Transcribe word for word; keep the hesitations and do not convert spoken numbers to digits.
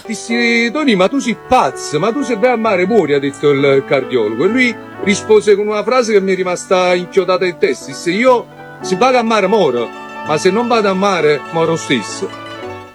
dissi, Tony, ma tu sei pazzo, ma tu se vai a mare muori, ha detto il cardiologo. E lui rispose con una frase che mi è rimasta inchiodata in testa, disse, io se vado a mare moro, ma se non vado a mare moro stesso.